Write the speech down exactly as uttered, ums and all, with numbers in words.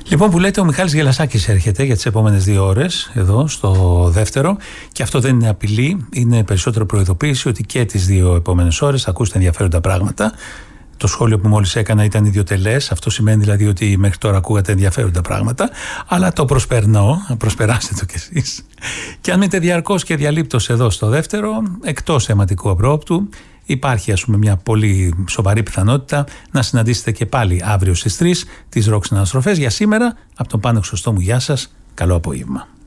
Λοιπόν, που λέτε, ο Μιχάλης Γελασάκης έρχεται για τις επόμενες δύο ώρες εδώ στο δεύτερο, και αυτό δεν είναι απειλή, είναι περισσότερο προειδοποίηση ότι και τις δύο επόμενες ώρες θα ακούσετε ενδιαφέροντα πράγματα. Το σχόλιο που μόλις έκανα ήταν ιδιοτελές, αυτό σημαίνει δηλαδή ότι μέχρι τώρα ακούγατε ενδιαφέροντα πράγματα, αλλά το προσπερνώ, προσπεράστε το κι εσείς. Και αν μείνετε διαρκώς και διαλείπτως εδώ στο δεύτερο, εκτός θεματικού απρόπτου, υπάρχει ας πούμε μια πολύ σοβαρή πιθανότητα να συναντήσετε και πάλι αύριο στις τρεις τις Rock Συναναστροφές. Για σήμερα, από τον Πάνο Χρυσοστόμου, γεια σας, καλό απόγευμα.